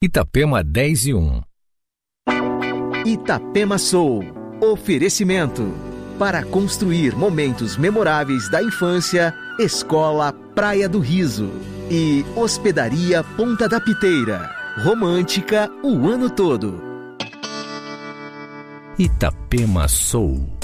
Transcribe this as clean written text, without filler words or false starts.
Itapema 10:01. Itapema Soul. Oferecimento. Para construir momentos memoráveis da infância, Escola Praia do Riso. E Hospedaria Ponta da Piteira. Romântica o ano todo. Itapema Soul.